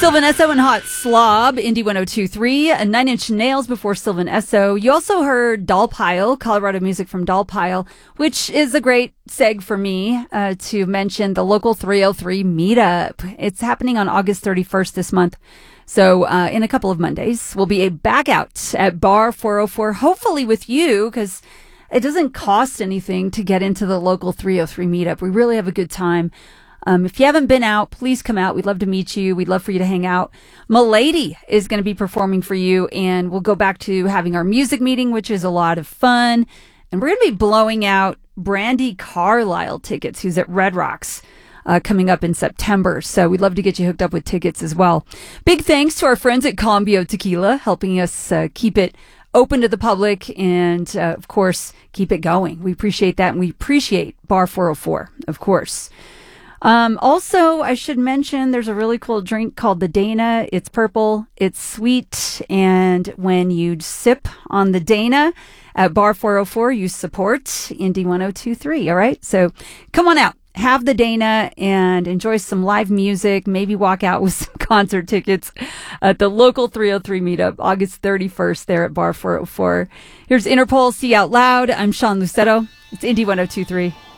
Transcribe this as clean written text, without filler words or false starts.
Sylvan Esso and Hot Slob, Indie 102.3, and Nine Inch Nails before Sylvan Esso. You also heard Doll Pile, Colorado music from Doll Pile, which is a great seg for me to mention the local 303 meetup. It's happening on August 31st this month. So in a couple of Mondays, we'll be back out at Bar 404, hopefully with you, because it doesn't cost anything to get into the local 303 meetup. We really have a good time. If you haven't been out, please come out. We'd love to meet you. We'd love for you to hang out. Milady is going to be performing for you, and we'll go back to having our music meeting, which is a lot of fun. And we're going to be blowing out Brandi Carlile tickets, who's at Red Rocks, coming up in September. So we'd love to get you hooked up with tickets as well. Big thanks to our friends at Cambio Tequila, helping us keep it open to the public and, of course, keep it going. We appreciate that, and we appreciate Bar 404, of course. Also, I should mention there's a really cool drink called the Dana. It's purple, it's sweet, and when you sip on the Dana at Bar 404, you support Indie 102.3, all right? So come on out, have the Dana, and enjoy some live music, maybe walk out with some concert tickets at the local 303 meetup, August 31st there at Bar 404. Here's Interpol, See Out Loud. I'm Sean Lucetto. It's Indie 102.3.